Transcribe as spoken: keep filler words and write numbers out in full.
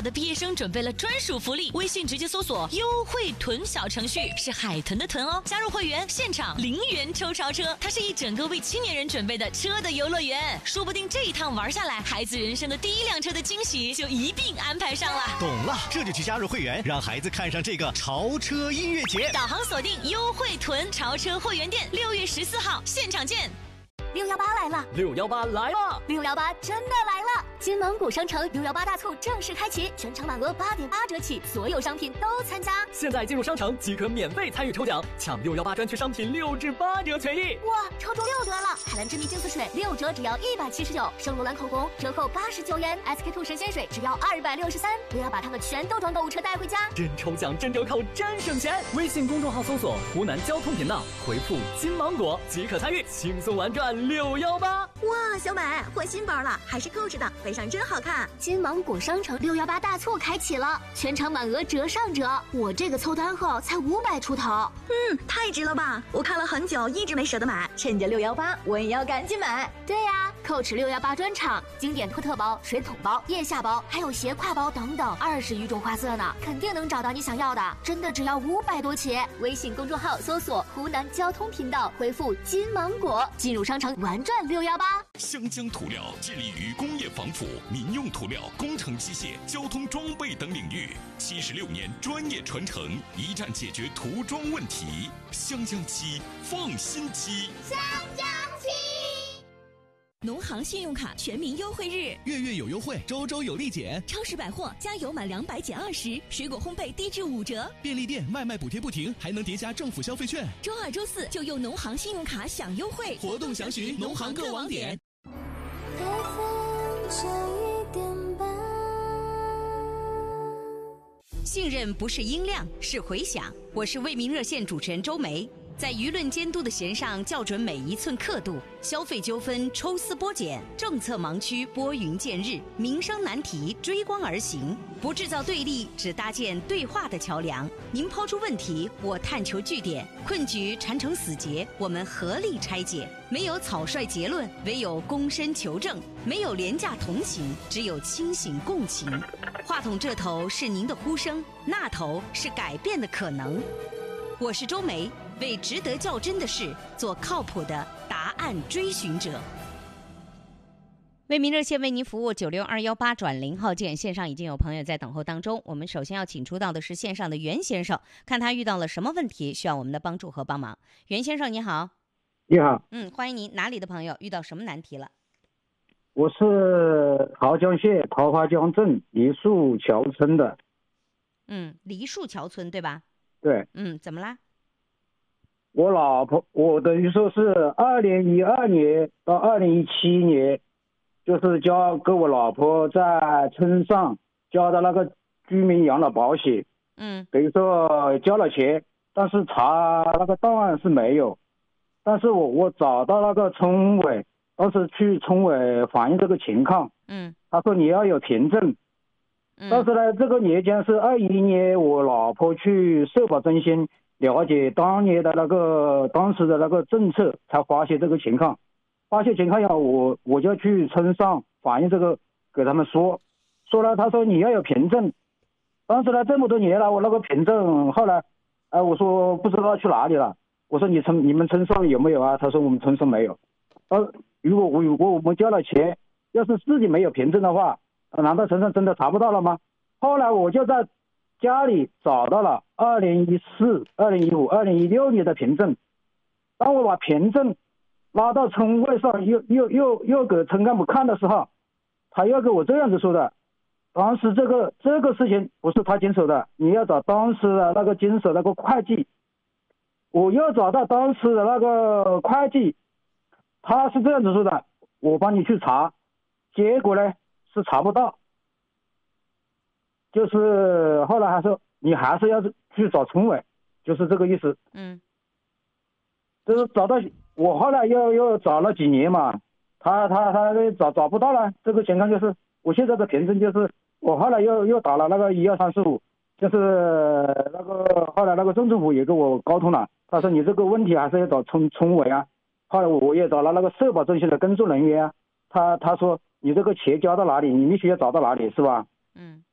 的毕业生准备了专属福利，微信直接搜索优惠囤小程序，是海豚的豚哦，加入会员现场零元抽超车，它是一整个为青年人准备的车的游乐园，说不定这一趟玩下来，孩子人生的第一辆车的惊喜就一并安排上了。 懂了，这就去加入会员，让孩子看上这个潮车音乐节。 导航锁定优惠囤潮车会员店，六月十四号现场见。 六幺八来了， 六幺八来了， 六幺八真的来了！金芒果商城六幺八大促正式开启，全场满额八点八折起，所有商品都参加。 现在进入商城即可免费参与抽奖，抢六幺八专区商品六至八折权益。 哇，抽中六得了！海蓝之谜净丝水六折只要一百七十九，圣罗兰口红折扣八十九元 ，S K two 神仙水只要二百六十三。不要把它们全都装购物车带回家， 真抽奖真折扣真省钱！微信公众号搜索湖南交通频道，回复金芒果即可参与，轻松玩转六幺八。 哇，小美换新包了，还是扣着的，背上真好看。 金芒果商城六幺八大促开启了，全场满额折上折，我这个凑单后才五百出头。 嗯，太值了吧！我看了很久，一直没舍得买，趁着六幺八，我也要赶紧买。 对呀、啊，蔻驰六幺八专场，经典托特包、水桶包、腋下包，还有斜挎包等等，二十余种花色呢，肯定能找到你想要的。真的只要五百多起。微信公众号搜索湖南交通频道，回复金芒果，进入商城玩转六幺八。 湘江涂料致力于工业防腐、民用涂料、工程机械、交通装备等领域，七十六年专业传承，一站解决涂装问题。湘江漆，放心漆。 湘江漆。农行信用卡全民优惠日， 月月有优惠，周周有立减。 超市百货加油满两百减二十，水果烘焙低至五折。 便利店外卖补贴不停，还能叠加政府消费券。 周二、周四就用农行信用卡享优惠， 活动详询农行各网点。 信任不是音量，是回响。我是为民热线主持人周梅。在舆论监督的弦上校准每一寸刻度，消费纠纷抽丝剥茧，政策盲区拨云见日，民生难题追光而行，不制造对立，只搭建对话的桥梁。您抛出问题，我探求据点，困局缠成死结，我们合力拆解。没有草率结论，唯有躬身求证；没有廉价同情，只有清醒共情。话筒这头是您的呼声，那头是改变的可能。我是周梅，为值得较真的事做靠谱的答案追寻者。为民热线为您服务，九六二幺八转零号键，线上已经有朋友在等候当中。我们首先要请出到的是线上的袁先生，看他遇到了什么问题，需要我们的帮助和帮忙。袁先生你好。 你好。 嗯，欢迎您。哪里的朋友遇到什么难题了？ 我是桃江县桃花江镇梨树桥村的。 嗯，梨树桥村对吧？ 对。 嗯，怎么啦？ 我老婆，我等于说是二零一二年到二零一七年，就是交给我老婆在村上交的那个居民养老保险。 嗯。 等于说交了钱，但是查那个档案是没有。但是我我找到那个村委，当时去村委反映这个情况。 嗯。 他说你要有凭证。 嗯。 但是呢，这个年间是二一年，我老婆去社保中心了解当年的那个当时的那个政策，才发现这个情况。发现情况下，我我就去村上反映这个，给他们说，说了，他说你要有凭证。当时呢，这么多年了，我那个凭证后来，哎、呃，我说不知道去哪里了。我说你村你们村上有没有啊？他说我们村上没有。呃，如果我如果我们交了钱，要是自己没有凭证的话，难道村上真的查不到了吗？后来我就在家里找到了二零一四、二零一五、二零一六年的凭证。当我把凭证拉到村会上，又又又又给村干部看的时候，他又给我这样子说的：当时这个这个事情不是他经手的，你要找当时的那个经手那个会计。我又找到当时的那个会计，他是这样子说的：我帮你去查，结果呢是查不到。就是后来还说你还是要去找村委，就是这个意思。 嗯， 就是找到我后来又又找了几年嘛，他他他找找不到了。这个情况就是我现在的凭证就是我后来又又打了那个一二三四五，就是那个后来那个镇政府也跟我沟通了，他说你这个问题还是要找村村委啊。后来我也找了那个社保中心的工作人员啊，他他说你这个钱交到哪里，你必须要找到哪里，是吧？ 嗯。